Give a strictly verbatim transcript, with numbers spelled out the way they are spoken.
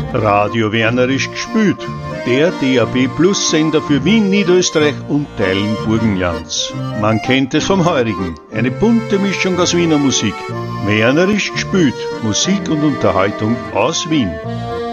Radio Wernerisch gespült. Der D A B Plus Sender für Wien, Niederösterreich und Teilen Burgenlands. Man kennt es vom Heurigen. Eine bunte Mischung aus Wiener Musik. Wernerisch gespült. Musik und Unterhaltung aus Wien.